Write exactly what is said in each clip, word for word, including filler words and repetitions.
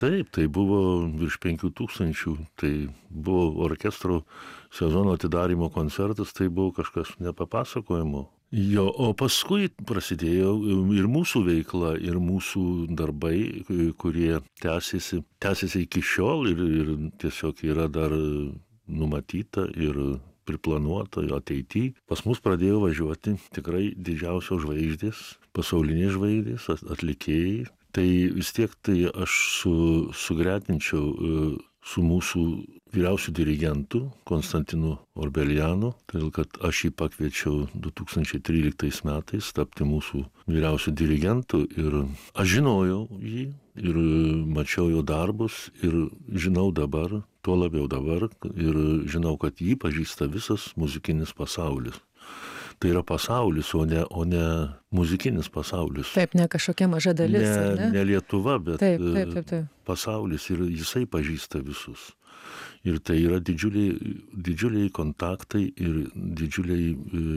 Taip, tai buvo virš penkių tūkstančių, tai buvo orkestro sezono atidarymo koncertas, tai buvo kažkas nepapasakojimo. Jo, o paskui prasidėjo ir mūsų veikla, ir mūsų darbai, kurie tęsiasi, tęsiasi iki šiol ir, ir tiesiog yra dar numatyta ir priplanuota ateityje. Pas mus pradėjo važiuoti tikrai didžiausios žvaigždės, pasaulinės žvaigždės, atlikėjai. Tai vis tiek tai aš su, sugretinčiau su mūsų vyriausiu dirigentu Konstantinu Orbelianu, todėl kad aš jį pakviečiau du tūkstančiai tryliktais metais tapti mūsų vyriausiu dirigentu ir aš žinojau jį ir mačiau jo darbus ir žinau dabar, tuo labiau dabar ir žinau, kad jį pažįsta visas muzikinis pasaulis. Tai yra pasaulis, o ne, o ne muzikinis pasaulis. Taip, ne kažkokia maža dalis. Ne, ne? ne Lietuva, bet taip, taip, taip, taip. pasaulis ir jisai pažįsta visus. Ir tai yra didžiuliai, didžiuliai kontaktai ir didžiuliai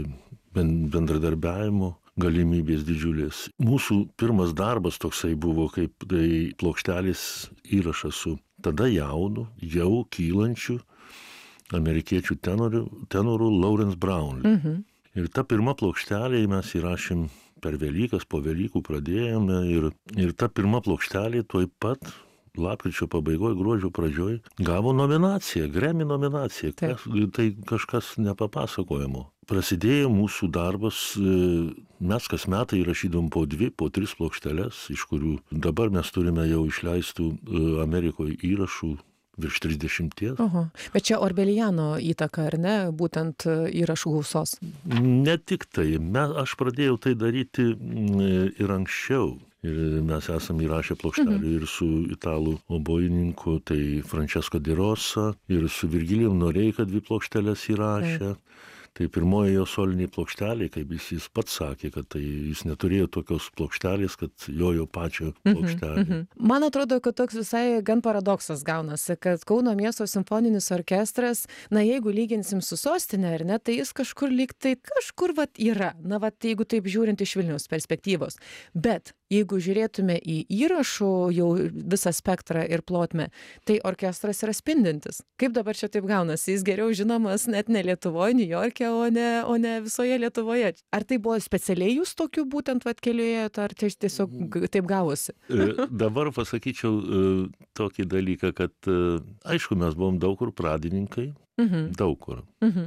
bendradarbiavimo galimybės didžiulės. Mūsų pirmas darbas toksai buvo, kaip tai plokštelės įrašas su tada jaunu, jau kylančiu amerikiečių tenoru, tenoru Lawrence Brownlee. Mhm. Ir ta pirma plokštelė mes įrašėm per Velykas, po Velykų pradėjome ir, ir ta pirma plokštelė tuoj pat lapkričio pabaigoje, gruodžio pradžioj gavo nominaciją, Grammy nominaciją. Kas, tai kažkas nepapasakojamo. Prasidėjo mūsų darbas, mes kas metai įrašydom po dvi, po tris plokšteles, iš kurių dabar mes turime jau išleistų Amerikoje įrašų virš trisdešimties. Oho. Bet čia Orbeliano įtaka, ar ne, būtent įrašų gausos? Ne tik tai. Mes, aš pradėjau tai daryti ir anksčiau. Ir mes esam įrašę plokštelį mhm. ir su italų obojininku, tai Francesco De Rosa, ir su Virgilijum Noreika dvi plokštelės įrašę. Tai. Tai pirmoji jo solinė plokštelė, kaip jis, jis pats sakė, kad tai jis neturėjo tokios plokštelės, kad jo jo pačio plokštelė. Mm-hmm. Man atrodo, kad toks visai gan paradoksas gaunasi, kad Kauno miesto simfoninis orkestras, na jeigu lyginsim su sostinė, ar ne, tai jis kažkur lyg tai kažkur vat yra, na vat jeigu taip žiūrint iš Vilniaus perspektyvos. Bet jeigu žiūrėtume į įrašų jau visą spektrą ir plotmę, tai orkestras yra spindintis. Kaip dabar čia taip gaunasi? Jis geriau žinomas net ne Lietuvoje, Niujorke, o ne, o ne visoje Lietuvoje. Ar tai buvo specialiai jūs tokiu būtent vat keliuje, ar tai tiesiog taip gavosi? Dabar pasakyčiau tokį dalyką, kad aišku, mes buvom daug kur pradininkai, mhm. daug kur. Mhm.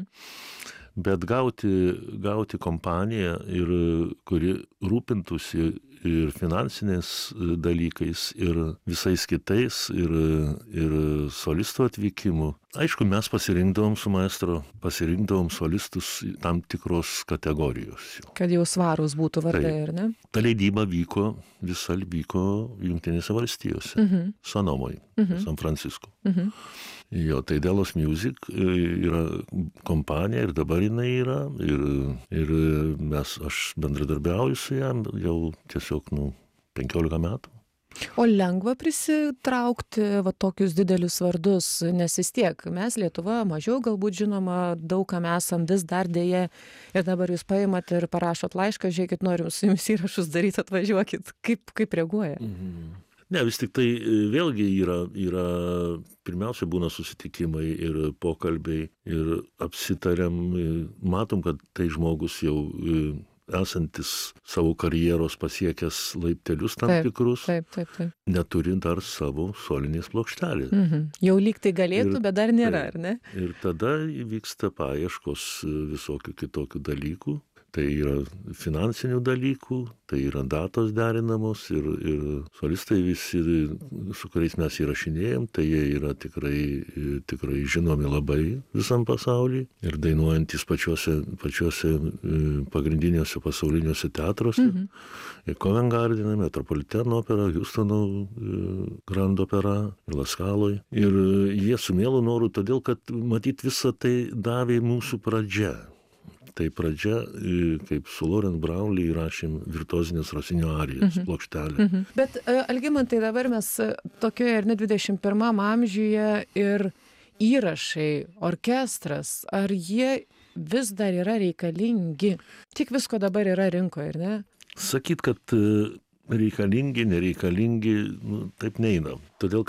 Bet gauti, gauti kompaniją, ir, kuri rūpintųsi ir finansinės dalykais, ir visais kitais, ir, ir solistų atvykimu. Aišku, mes pasirinkdavom su maestro, pasirinkdavom solistus tam tikros kategorijos. Kad jau svarūs būtų vardai, ar ne? Ta leidyba vyko, visa vyko Jungtinėse valstijose, mhm. Sonomoje, mhm. San Francisco. Mhm. Jo, tai Delos Music yra kompanija ir dabar jinai yra ir, ir mes, aš bendradarbiauju su jam jau tiesiog, nu, penkiolika metų. O lengva prisitraukti va tokius didelius vardus, nes vis tiek mes Lietuva mažiau galbūt žinoma, daug kam esam vis dar dėja ir dabar jūs paimat ir parašot laišką, žiūrėkit, norim su jumis įrašus daryti, atvažiuokit. Kaip, kaip reaguoja? Mhm. Ne, vis tik tai vėlgi yra, yra, pirmiausia būna susitikimai ir pokalbiai ir apsitariam, matom, kad tai žmogus jau esantis savo karjeros pasiekęs laiptelius tam taip, tikrus, taip, taip, taip. neturi dar savo solinės plokštelės. Mhm. Jau lyg tai galėtų, ir, bet dar nėra, taip, ar ne? Ir tada vyksta paieškos visokių kitokių dalykų. Tai yra finansinių dalykų, tai yra datos derinamos ir, ir solistai visi, su kuriais mes įrašinėjom, tai jie yra tikrai, tikrai žinomi labai visam pasaulyje ir dainuojantis pačiuose, pačiuose pagrindiniuose pasauliniuose teatruose. Mhm. Covent Garden, Metropolitan opera, Houstono Grand opera, La Scaloj. Ir jie su mielu noru, todėl kad matyt visą tai davė mūsų pradžia. Tai pradžia, kaip su Lawrence Brownlee įrašėm virtuozinės Rosinio arijas, mhm. plokštelę. Mhm. Bet, Algimantai, dabar mes tokioje ir ne dvidešimt pirmam amžiuje ir įrašai, orkestras, ar jie vis dar yra reikalingi? Tik visko dabar yra rinkoje, ar ne? Sakyt, kad reikalingi, nereikalingi, nu, taip neina. Todėl,